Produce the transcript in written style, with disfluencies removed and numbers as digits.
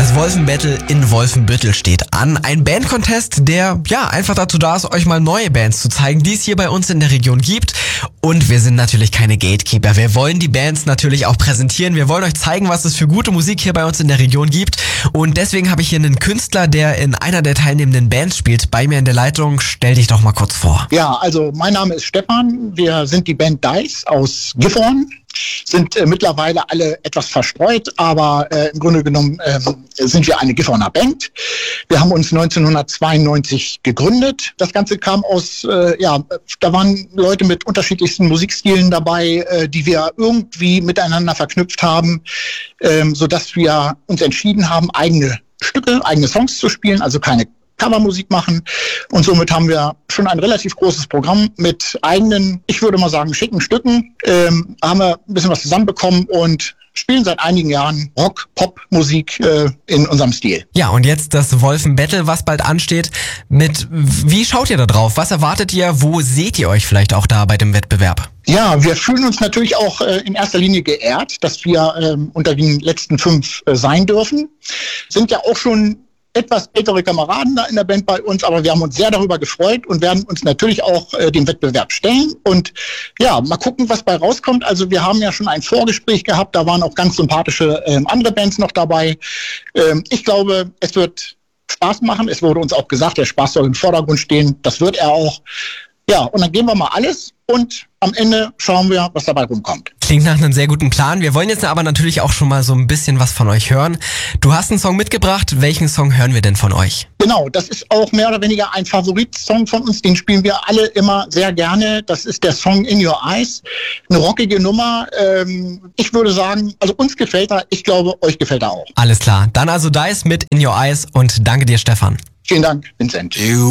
Das Wolfenbattle in Wolfenbüttel steht an. Ein Bandcontest, der einfach dazu da ist, euch mal neue Bands zu zeigen, die es hier bei uns in der Region gibt. Und wir sind natürlich keine Gatekeeper. Wir wollen die Bands natürlich auch präsentieren. Wir wollen euch zeigen, was es für gute Musik hier bei uns in der Region gibt. Und deswegen habe ich hier einen Künstler, der in einer der teilnehmenden Bands spielt, bei mir in der Leitung. Stell dich doch mal kurz vor. Ja, also mein Name ist Stefan. Wir sind die Band Dice aus Gifhorn. Sind mittlerweile alle etwas verstreut, aber im Grunde genommen sind wir eine Gifhorner Band. Wir haben uns 1992 gegründet. Das Ganze kam aus, da waren Leute mit unterschiedlichsten Musikstilen dabei, die wir irgendwie miteinander verknüpft haben, sodass wir uns entschieden haben, eigene Stücke, eigene Songs zu spielen, also keine Covermusik machen, und somit haben wir schon ein relativ großes Programm mit eigenen, ich würde mal sagen, schicken Stücken, haben wir ein bisschen was zusammenbekommen und spielen seit einigen Jahren Rock, Pop-Musik in unserem Stil. Ja, und jetzt das Wolfenbattle, was bald ansteht. Wie schaut ihr da drauf? Was erwartet ihr? Wo seht ihr euch vielleicht auch da bei dem Wettbewerb? Ja, wir fühlen uns natürlich auch in erster Linie geehrt, dass wir unter den letzten 5 sein dürfen. Sind ja auch schon etwas ältere Kameraden da in der Band bei uns, aber wir haben uns sehr darüber gefreut und werden uns natürlich auch dem Wettbewerb stellen und mal gucken, was bei rauskommt. Also wir haben ja schon ein Vorgespräch gehabt, da waren auch ganz sympathische andere Bands noch dabei. Ich glaube, es wird Spaß machen. Es wurde uns auch gesagt, der Spaß soll im Vordergrund stehen. Das wird er auch. Ja, und dann geben wir mal alles und am Ende schauen wir, was dabei rumkommt. Klingt nach einem sehr guten Plan. Wir wollen jetzt aber natürlich auch schon mal so ein bisschen was von euch hören. Du hast einen Song mitgebracht. Welchen Song hören wir denn von euch? Genau, das ist auch mehr oder weniger ein Favoritsong von uns. Den spielen wir alle immer sehr gerne. Das ist der Song In Your Eyes. Eine rockige Nummer. Ich würde sagen, also uns gefällt er. Ich glaube, euch gefällt er auch. Alles klar. Dann also Dice mit In Your Eyes und danke dir, Stefan. Vielen Dank, Vincent.